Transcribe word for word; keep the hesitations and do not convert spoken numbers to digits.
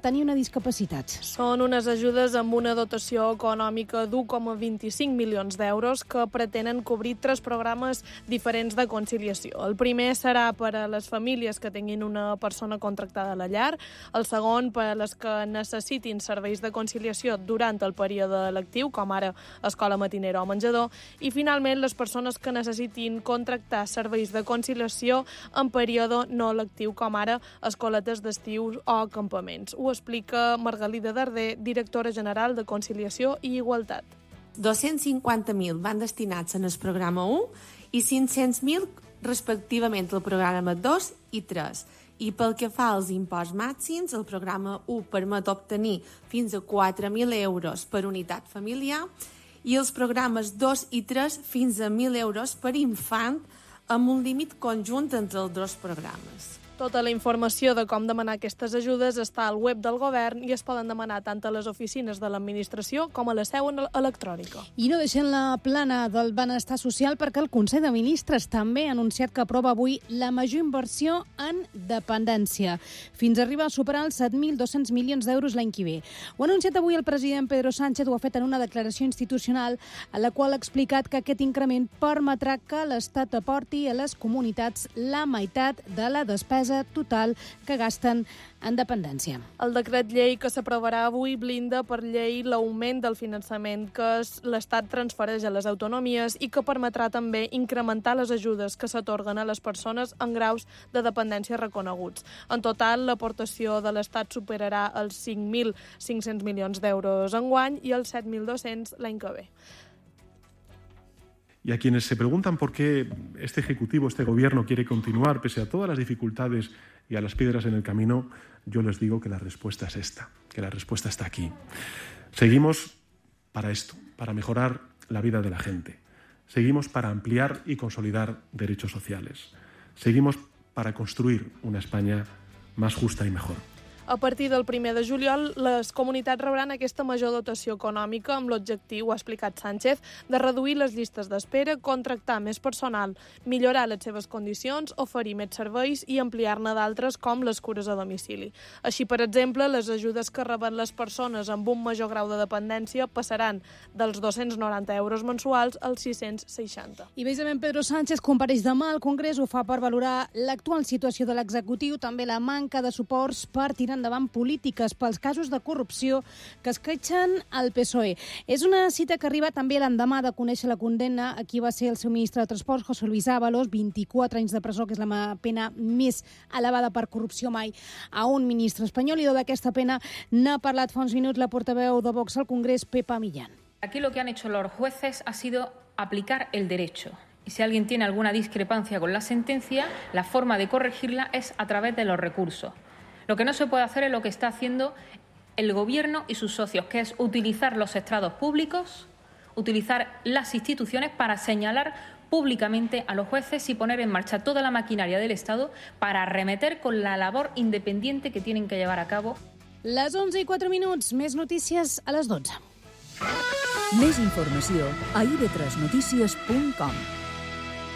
tenir una discapacitat. Són unes ajudes amb una dotació econòmica d'u coma vint-i-cinc milions d'euros que pretenen cobrir tres programes diferents de conciliació. El primer serà per a les famílies que tinguin una persona contractada a la llar, el segon per a les que necessitin serveis de conciliació durant el període lectiu, com ara escola matinera o menjador, i finalment les persones que necessitin contractar serveis de conciliació en període no lectiu, com ara escoletes d'estiu o campaments. Ho explica Margalida Darder, directora general de Conciliació i Igualtat. dos-cents cinquanta mil van destinats en el programa u i cinc-cents mil respectivament al programa dos i tres. I pel que fa als imports màxims, el programa u permet obtenir fins a quatre mil euros per unitat familiar i els programes dos i tres fins a mil euros per infant amb un límit conjunt entre els dos programes. Tota la informació de com demanar aquestes ajudes està al web del govern i es poden demanar tant a les oficines de l'administració com a la seu electrònica. I no deixem la plana del benestar social perquè el Consell de Ministres també ha anunciat que aprova avui la major inversió en dependència. Fins a arribar a superar els set mil dos-cents milions d'euros l'any que ve. Ho ha anunciat avui el president Pedro Sánchez, ho ha fet en una declaració institucional en la qual ha explicat que aquest increment permetrà que l'Estat aporti a les comunitats la meitat de la despesa total que gasten en dependència. El decret llei que s'aprovarà avui blinda per llei l'augment del finançament que l'Estat transfereix a les autonomies i que permetrà també incrementar les ajudes que s'atorguen a les persones en graus de dependència reconeguts. En total, l'aportació de l'Estat superarà els cinc mil cinc-cents milions d'euros enguany i els set mil dos-cents l'any que ve. Y a quienes se preguntan por qué este Ejecutivo, este Gobierno quiere continuar pese a todas las dificultades y a las piedras en el camino, yo les digo que la respuesta es esta, que la respuesta está aquí. Seguimos para esto, para mejorar la vida de la gente. Seguimos para ampliar y consolidar derechos sociales. Seguimos para construir una España más justa y mejor. A partir del primer de juliol, les comunitats rebran aquesta major dotació econòmica amb l'objectiu, ha explicat Sánchez, de reduir les llistes d'espera, contractar més personal, millorar les seves condicions, oferir més serveis i ampliar-ne d'altres com les cures a domicili. Així, per exemple, les ajudes que reben les persones amb un major grau de dependència passaran dels dos-cents noranta euros mensuals als sis-cents seixanta. I precisament Pedro Sánchez compareix demà al Congrés, ho fa per valorar l'actual situació de l'executiu, també la manca de suports per tirar endavant polítiques pels casos de corrupció que esquetxen el P S O E. És una cita que arriba també l'endemà de conèixer la condemna a qui va ser el seu ministre de Transports, José Luis Ábalos, vint-i-quatre anys de presó, que és la pena més elevada per corrupció mai a un ministre espanyol. I d'aquesta pena n'ha parlat fa uns minuts la portaveu de Vox al Congrés, Pepa Millán. Aquí lo que han hecho los jueces ha sido aplicar el derecho. Y si alguien tiene alguna discrepancia con la sentencia, la forma de corregirla es a través de los recursos. Lo que no se puede hacer es lo que está haciendo el Gobierno y sus socios, que es utilizar los estrados públicos, utilizar las instituciones para señalar públicamente a los jueces y poner en marcha toda la maquinaria del Estado para arremeter con la labor independiente que tienen que llevar a cabo. Les onze i quatre minuts, més notícies a les dotze. Més informació a i ve tres notícies punt com.